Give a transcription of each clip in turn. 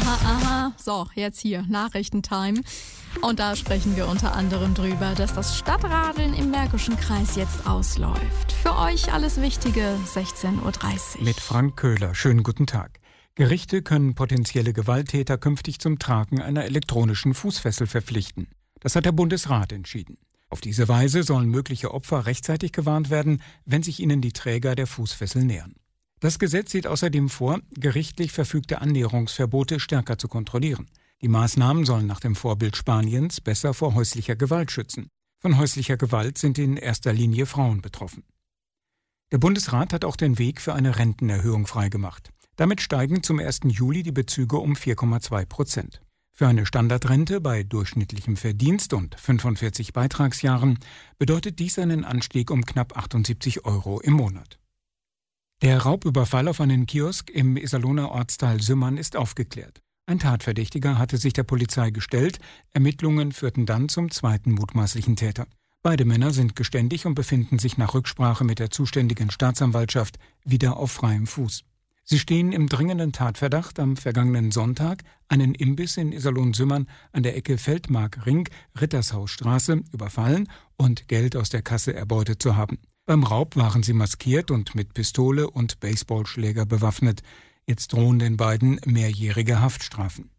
Aha. So, jetzt hier, Nachrichtentime. Und da sprechen wir unter anderem drüber, dass das Stadtradeln im Märkischen Kreis jetzt ausläuft. Für euch alles Wichtige, 16:30 Uhr. Mit Frank Köhler. Schönen guten Tag. Gerichte können potenzielle Gewalttäter künftig zum Tragen einer elektronischen Fußfessel verpflichten. Das hat der Bundesrat entschieden. Auf diese Weise sollen mögliche Opfer rechtzeitig gewarnt werden, wenn sich ihnen die Träger der Fußfessel nähern. Das Gesetz sieht außerdem vor, gerichtlich verfügte Annäherungsverbote stärker zu kontrollieren. Die Maßnahmen sollen nach dem Vorbild Spaniens besser vor häuslicher Gewalt schützen. Von häuslicher Gewalt sind in erster Linie Frauen betroffen. Der Bundesrat hat auch den Weg für eine Rentenerhöhung freigemacht. Damit steigen zum 1. Juli die Bezüge um 4,2%. Für eine Standardrente bei durchschnittlichem Verdienst und 45 Beitragsjahren bedeutet dies einen Anstieg um knapp 78 € im Monat. Der Raubüberfall auf einen Kiosk im Iserlohner Ortsteil Sümmern ist aufgeklärt. Ein Tatverdächtiger hatte sich der Polizei gestellt. Ermittlungen führten dann zum zweiten mutmaßlichen Täter. Beide Männer sind geständig und befinden sich nach Rücksprache mit der zuständigen Staatsanwaltschaft wieder auf freiem Fuß. Sie stehen im dringenden Tatverdacht, am vergangenen Sonntag einen Imbiss in Iserlohn-Sümmern an der Ecke Feldmark-Ring-Rittershausstraße überfallen und Geld aus der Kasse erbeutet zu haben. Beim Raub waren sie maskiert und mit Pistole und Baseballschläger bewaffnet. Jetzt drohen den beiden mehrjährige Haftstrafen.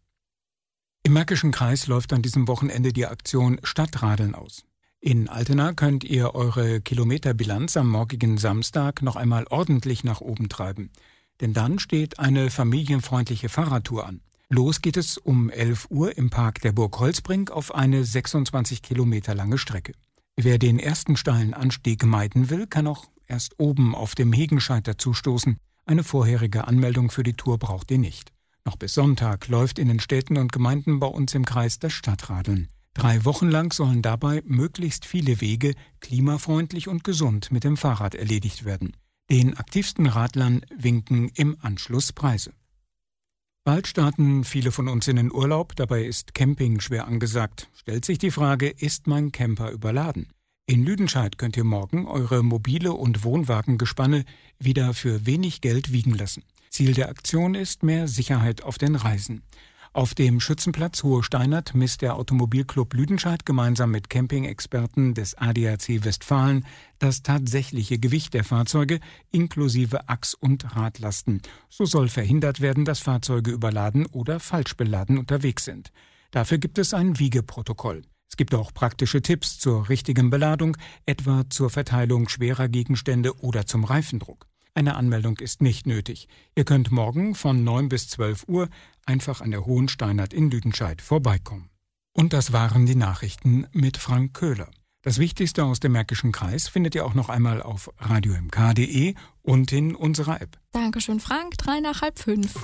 Im Märkischen Kreis läuft an diesem Wochenende die Aktion Stadtradeln aus. In Altena könnt ihr eure Kilometerbilanz am morgigen Samstag noch einmal ordentlich nach oben treiben. Denn dann steht eine familienfreundliche Fahrradtour an. Los geht es um 11 Uhr im Park der Burg Holzbrink auf eine 26 Kilometer lange Strecke. Wer den ersten steilen Anstieg meiden will, kann auch erst oben auf dem Hegenscheiter zustoßen. Eine vorherige Anmeldung für die Tour braucht ihr nicht. Noch bis Sonntag läuft in den Städten und Gemeinden bei uns im Kreis das Stadtradeln. 3 Wochen lang sollen dabei möglichst viele Wege klimafreundlich und gesund mit dem Fahrrad erledigt werden. Den aktivsten Radlern winken im Anschluss Preise. Bald starten viele von uns in den Urlaub, dabei ist Camping schwer angesagt. Stellt sich die Frage, ist mein Camper überladen? In Lüdenscheid könnt ihr morgen eure mobile und Wohnwagengespanne wieder für wenig Geld wiegen lassen. Ziel der Aktion ist mehr Sicherheit auf den Reisen. Auf dem Schützenplatz Hohe Steinert misst der Automobilclub Lüdenscheid gemeinsam mit Campingexperten des ADAC Westfalen das tatsächliche Gewicht der Fahrzeuge inklusive Achs- und Radlasten. So soll verhindert werden, dass Fahrzeuge überladen oder falsch beladen unterwegs sind. Dafür gibt es ein Wiegeprotokoll. Es gibt auch praktische Tipps zur richtigen Beladung, etwa zur Verteilung schwerer Gegenstände oder zum Reifendruck. Eine Anmeldung ist nicht nötig. Ihr könnt morgen von 9 bis 12 Uhr einfach an der Hohen Steinert in Lüdenscheid vorbeikommen. Und das waren die Nachrichten mit Frank Köhler. Das Wichtigste aus dem Märkischen Kreis findet ihr auch noch einmal auf radiomk.de und in unserer App. Dankeschön, Frank. 5:03.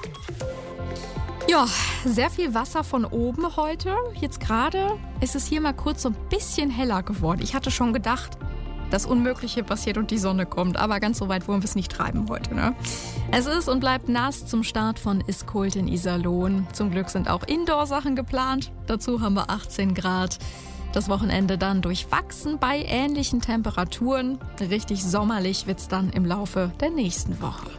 Ja, sehr viel Wasser von oben heute. Jetzt gerade ist es hier mal kurz so ein bisschen heller geworden. Ich hatte schon gedacht, das Unmögliche passiert und die Sonne kommt. Aber ganz so weit wollen wir es nicht treiben heute, ne? Es ist und bleibt nass zum Start von Iskult in Iserlohn. Zum Glück sind auch Indoor-Sachen geplant. Dazu haben wir 18 Grad. Das Wochenende dann durchwachsen bei ähnlichen Temperaturen. Richtig sommerlich wird's dann im Laufe der nächsten Woche.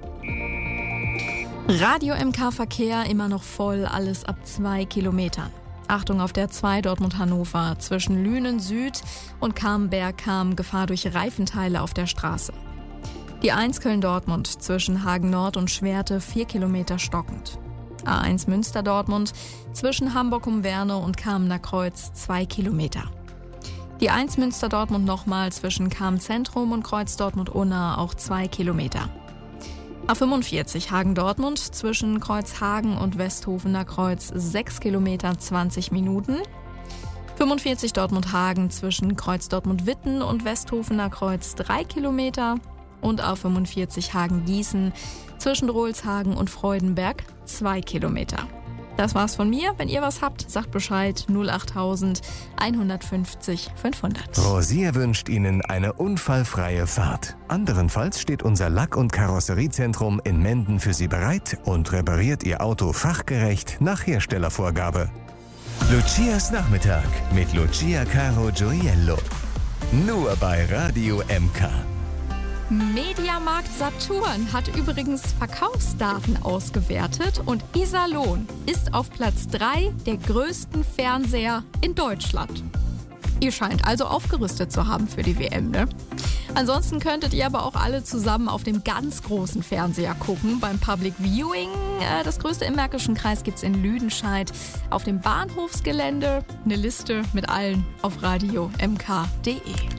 Radio MK Verkehr immer noch voll, alles ab 2 Kilometern. Achtung auf der 2 Dortmund-Hannover. Zwischen Lünen Süd und Camberg-Kam Gefahr durch Reifenteile auf der Straße. Die 1 Köln-Dortmund zwischen Hagen Nord und Schwerte 4 Kilometer stockend. A1 Münster-Dortmund zwischen Hamburg-Umwerne und Kamener Kreuz 2 Kilometer. Die 1 Münster-Dortmund nochmal zwischen Kam-Zentrum und Kreuz Dortmund-Unna auch 2 Kilometer. A45 Hagen-Dortmund zwischen Kreuzhagen und Westhofener Kreuz 6 Kilometer 20 Minuten. 45 Dortmund-Hagen zwischen Kreuz Dortmund-Witten und Westhofener Kreuz 3 Kilometer. Und A45 Hagen-Gießen zwischen Rohlshagen und Freudenberg 2 Kilometer. Das war's von mir. Wenn ihr was habt, sagt Bescheid. 08000 150 500. Rosier wünscht Ihnen eine unfallfreie Fahrt. Anderenfalls steht unser Lack- und Karosseriezentrum in Menden für Sie bereit und repariert Ihr Auto fachgerecht nach Herstellervorgabe. Lucias Nachmittag mit Lucia Caro Gioiello. Nur bei Radio MK. Mediamarkt Saturn hat übrigens Verkaufsdaten ausgewertet und Iserlohn ist auf Platz 3 der größten Fernseher in Deutschland. Ihr scheint also aufgerüstet zu haben für die WM, ne? Ansonsten könntet ihr aber auch alle zusammen auf dem ganz großen Fernseher gucken, beim Public Viewing. Das größte im Märkischen Kreis gibt's in Lüdenscheid auf dem Bahnhofsgelände. Eine Liste mit allen auf radio mk.de.